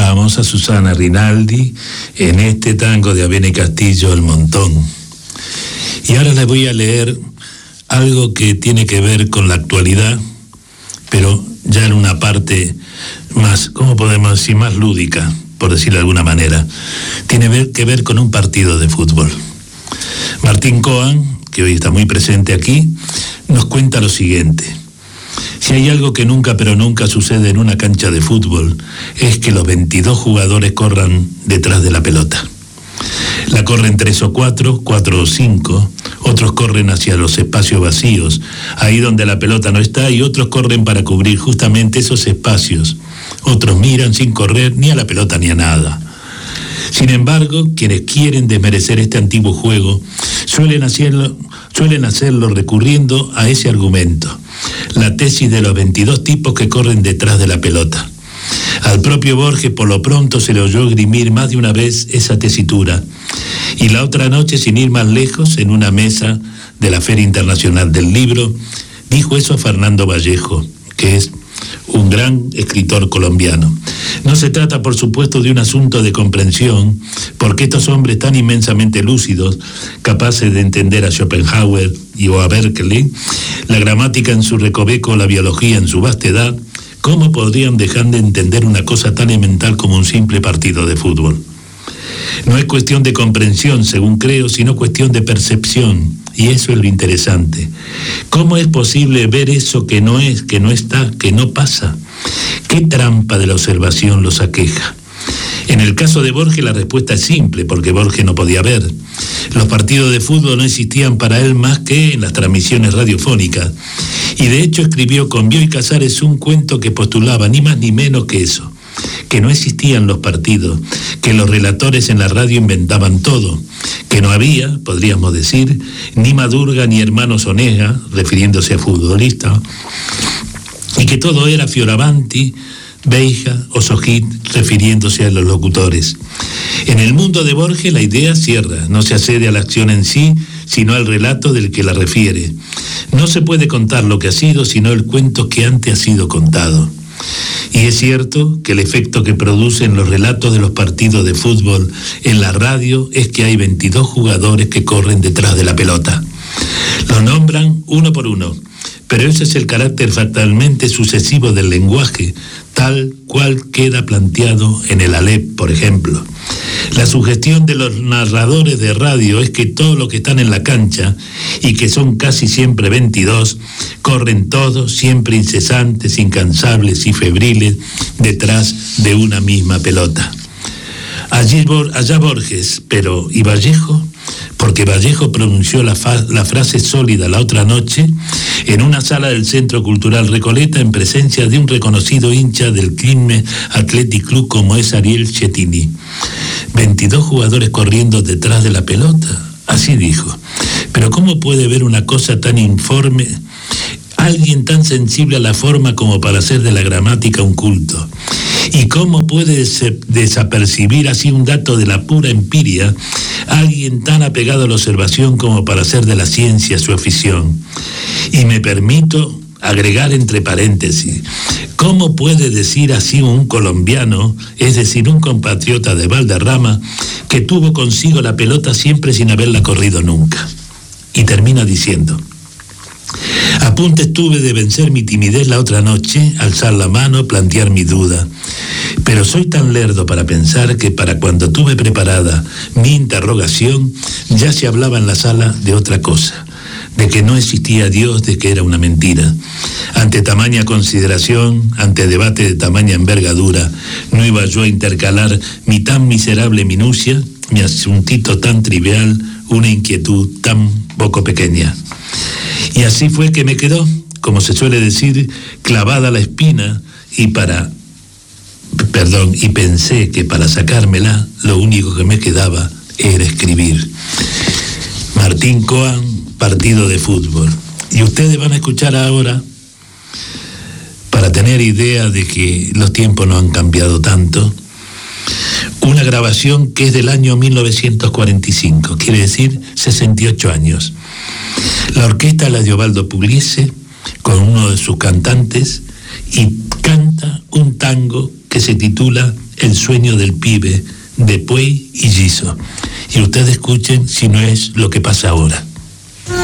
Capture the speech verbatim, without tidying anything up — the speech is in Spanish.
escuchábamos a Susana Rinaldi en este tango de Abene Castillo, El Montón. Y ahora les voy a leer algo que tiene que ver con la actualidad, pero ya en una parte más, ¿cómo podemos decir?, más lúdica, por decirlo de alguna manera. Tiene que ver con un partido de fútbol. Martín Coan, que hoy está muy presente aquí, nos cuenta lo siguiente. Si hay algo que nunca pero nunca sucede en una cancha de fútbol, es que los veintidós jugadores corran detrás de la pelota. La corren tres o cuatro, cuatro o cinco, otros corren hacia los espacios vacíos, ahí donde la pelota no está, y otros corren para cubrir justamente esos espacios. Otros miran sin correr ni a la pelota ni a nada. Sin embargo, quienes quieren desmerecer este antiguo juego suelen hacerlo, suelen hacerlo recurriendo a ese argumento, la tesis de los veintidós tipos que corren detrás de la pelota. Al propio Borges por lo pronto se le oyó grimir más de una vez esa tesitura, y la otra noche, sin ir más lejos, en una mesa de la Feria Internacional del Libro, dijo eso a Fernando Vallejo, que es un gran escritor colombiano. No se trata, por supuesto, de un asunto de comprensión, porque estos hombres tan inmensamente lúcidos, capaces de entender a Schopenhauer y o a Berkeley, la gramática en su recoveco, la biología en su vastedad, ¿cómo podrían dejar de entender una cosa tan elemental como un simple partido de fútbol? No es cuestión de comprensión, según creo, sino cuestión de percepción, y eso es lo interesante. ¿Cómo es posible ver eso que no es, que no está, que no pasa? ¿Qué trampa de la observación los aqueja? En el caso de Borges la respuesta es simple, porque Borges no podía ver. Los partidos de fútbol no existían para él más que en las transmisiones radiofónicas, y de hecho escribió con Bioy Casares un cuento que postulaba ni más ni menos que eso, que no existían los partidos, que los relatores en la radio inventaban todo, que no había, podríamos decir, ni Madurga ni hermanos Onega, refiriéndose a futbolistas, y que todo era Fioravanti, Beija o Sojit, refiriéndose a los locutores. En el mundo de Borges la idea cierra, no se accede a la acción en sí, sino al relato del que la refiere. No se puede contar lo que ha sido, sino el cuento que antes ha sido contado. Y es cierto que el efecto que producen los relatos de los partidos de fútbol en la radio es que hay veintidós jugadores que corren detrás de la pelota. Los nombran uno por uno, pero ese es el carácter fatalmente sucesivo del lenguaje, tal cual queda planteado en el Aleph, por ejemplo. La sugestión de los narradores de radio es que todos los que están en la cancha, y que son casi siempre veintidós, corren todos, siempre incesantes, incansables y febriles, detrás de una misma pelota. Allí, allá Borges, pero ¿y Vallejo? Porque Vallejo pronunció la, fa- la frase sólida la otra noche en una sala del Centro Cultural Recoleta en presencia de un reconocido hincha del Quilmes Athletic Club como es Ariel Chetini. veintidós jugadores corriendo detrás de la pelota, así dijo. Pero ¿cómo puede ver una cosa tan informe alguien tan sensible a la forma como para hacer de la gramática un culto? ¿Y cómo puede desapercibir así un dato de la pura empiria alguien tan apegado a la observación como para hacer de la ciencia su afición? Y me permito agregar entre paréntesis, ¿cómo puede decir así un colombiano, es decir, un compatriota de Valderrama, que tuvo consigo la pelota siempre sin haberla corrido nunca? Y termina diciendo: a punto estuve de vencer mi timidez la otra noche, alzar la mano, plantear mi duda. Pero soy tan lerdo para pensar que para cuando tuve preparada mi interrogación, ya se hablaba en la sala de otra cosa, de que no existía Dios, de que era una mentira. Ante tamaña consideración, ante debate de tamaña envergadura, no iba yo a intercalar mi tan miserable minucia, mi asuntito tan trivial, una inquietud tan poco pequeña. Y así fue que me quedó, como se suele decir, clavada la espina, y para, perdón, y pensé que para sacármela, lo único que me quedaba era escribir. Martín Coan, partido de fútbol. Y ustedes van a escuchar ahora, para tener idea de que los tiempos no han cambiado tanto, una grabación que es del año mil novecientos cuarenta y cinco, quiere decir sesenta y ocho años. La orquesta la de Osvaldo Pugliese, con uno de sus cantantes, y canta un tango que se titula El sueño del pibe, de Puey y Giso. Y ustedes escuchen si no es lo que pasa ahora.